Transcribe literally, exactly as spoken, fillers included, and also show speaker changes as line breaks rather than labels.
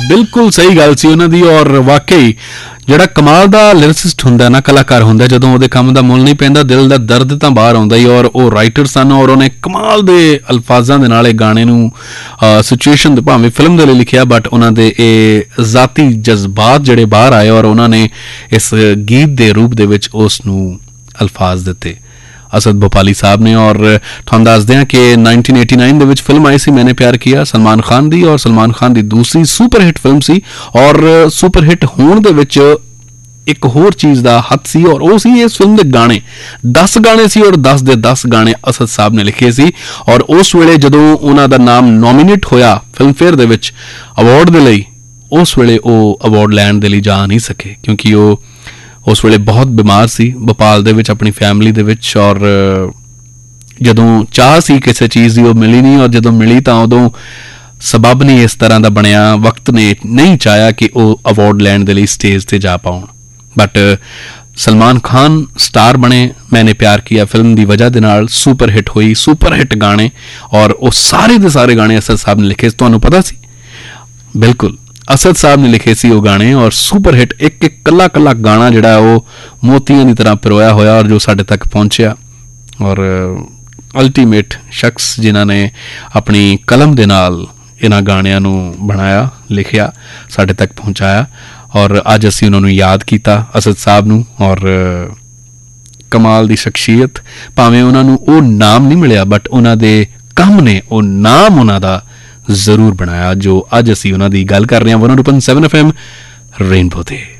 बिल्कुल सही गल सी उन्हां दी। और वाकई ਜਿਹੜਾ ਕਮਾਲ ਦਾ ਲਿਰਿਸਿਸਟ ਹੁੰਦਾ ਨਾ, ਕਲਾਕਾਰ ਹੁੰਦਾ, ਜਦੋਂ ਉਹਦੇ ਕੰਮ ਦਾ ਮੁੱਲ ਨਹੀਂ ਪੈਂਦਾ ਦਿਲ ਦਾ ਦਰਦ ਤਾਂ ਬਾਹਰ ਆਉਂਦਾ ਹੀ। ਔਰ ਉਹ ਰਾਈਟਰ ਸਨ ਔਰ ਉਹਨੇ ਕਮਾਲ ਦੇ ਅਲਫਾਜ਼ਾਂ ਦੇ ਨਾਲ ਇਹ ਗਾਣੇ ਨੂੰ ਸਿਚੁਏਸ਼ਨ ਦੇ ਭਾਵੇਂ ਫਿਲਮ ਦੇ ਲਈ ਲਿਖਿਆ, ਬਟ ਉਹਨਾਂ ਦੇ ਇਹ ਜ਼ਾਤੀ ਜਜ਼ਬਾਤ ਜਿਹੜੇ ਬਾਹਰ ਆਏ ਔਰ ਉਹਨਾਂ ਨੇ ਇਸ ਗੀਤ ਦੇ ਰੂਪ ਦੇ ਵਿੱਚ ਉਸ ਨੂੰ ਅਲਫਾਜ਼ ਦਿੱਤੇ, असद भोपाली साहब ने। और तुहानूं दसदे हां कि nineteen eighty nine they which film आई सी मैंने प्यार किया, सलमान खान दी, और सलमान खान दी दूसरी सुपर हिट फिल्म सी। और सुपर हिट होण दे विच एक होर चीज़ का हथ सी और वो सी इस फिल्म के गाने। दस गाने सी और दस दे दस गाने असद साहब ने लिखे सी। और उस वेले जदों उन्हां दा नाम नॉमिनेट होया film fair they which award दे लई, उस वेले वो अवार्ड लैण दे लई जा नहीं सके क्योंकि वो उस वेले बहुत बीमार सी भोपाल दे विच अपनी फैमिली दे विच। और जदों चाह सी किसी चीज़ की वो मिली नहीं, और जदों मिली तो उदों सबब नहीं इस तरह का बनया, वक्त ने नहीं चाहया कि वो अवार्ड लैण दे लई स्टेज ते जा पाउण। बट सलमान खान स्टार बने मैंने प्यार किया फिल्म की वजह दे नाल, सुपर हिट हुई, सुपर हिट गाने। और वो सारे दे सारे गाने असद साहब ने लिखे, तुहानूं पता सी? बिल्कुल असद साहब ने लिखे सी वो गाने। और सुपर हिट एक एक कला कला गाना जिहड़ा वो मोतियां की तरह पिरोया होया और जो साडे तक पहुंचया। और अल्टीमेट शख्स जिन्हां ने अपनी कलम दे नाल इन्हां गाणियां नूं बनाया, लिखिया, साडे तक पहुंचाया। और अज असीं उन्हां नूं याद कीता असद साहब नूं। और कमाल दी शख्सियत, भावें उन्हां नूं वो नाम नहीं मिलिया बट उन्हां दे काम ने वो नाम उन्हां दा जरूर बनाया जो अज असीं उन्हां दी गल कर रहे हैं। One point seven F M rainbow ते।